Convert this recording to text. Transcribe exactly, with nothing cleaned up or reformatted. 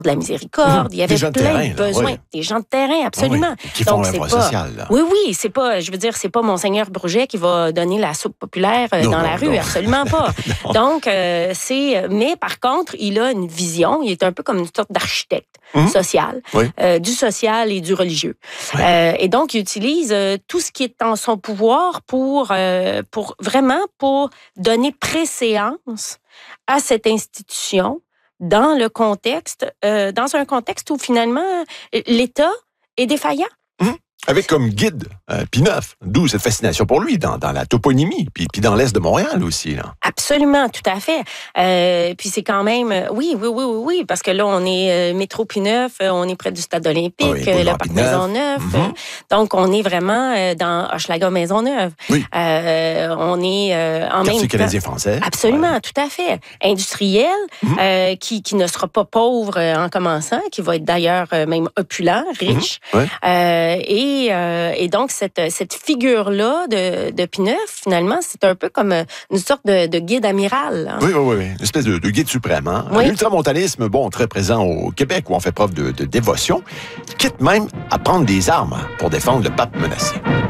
de la miséricorde, Mmh. il y avait Des gens de plein terrain, de là, besoins. ouais. Des gens de terrain, absolument. Ah oui, qui font Donc, l'œuvre c'est pas... sociale. Là. Oui, oui, c'est pas, je veux dire, c'est pas Monseigneur Bourget qui va donner la soupe populaire euh, Non, dans non, la rue, non. absolument pas. Non. Donc, euh, c'est... Mais par contre, il a une vision, il est un peu comme une sorte d'architecte Mmh. social, Oui. euh, du social et du religieux. Ouais. Euh, et donc, il utilise euh, tout ce qui est en son pouvoir pour, euh, pour vraiment pour donner préséance à cette institution dans le contexte, euh, dans un contexte où finalement l'État est défaillant. Mmh. Avec comme guide euh, Pie neuf, d'où cette fascination pour lui dans, dans la toponymie, puis, puis dans l'Est de Montréal aussi. Là. Absolument, tout à fait. Euh, puis c'est quand même, oui, oui, oui, oui, oui, parce que là, on est euh, métro Pie neuf, euh, on est près du stade olympique, Oui, euh, le boulevard parc Pie neuf. Maisonneuve. Mhm. euh, donc, on est vraiment euh, dans Hochelaga Maisonneuve. Oui. Euh, on est euh, en Quartier même temps... canadien-français. Absolument, Ouais. tout à fait. Industriel, Mhm. euh, qui, qui ne sera pas pauvre euh, en commençant, qui va être d'ailleurs euh, même opulent, riche. Mhm. Ouais. Euh, et, euh, et donc, cette, cette figure-là de, de Pie neuf, finalement, c'est un peu comme une sorte de, de guide amiral. Hein? Oui, oui, oui. Une espèce de, de guide suprême. Hein? Oui. L'ultramontanisme, bon, très présent au Québec, où on fait preuve de, de dévotion, quitte même à prendre des armes pour défendre le pape menacé.